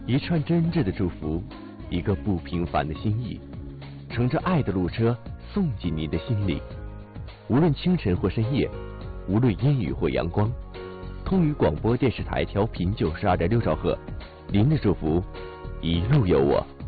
一串真挚的祝福，一个不平凡的心意，乘着爱的路车送进您的心里。无论清晨或深夜，无论阴雨或阳光，通宇广播电视台调频92.6兆赫，您的祝福一路有我。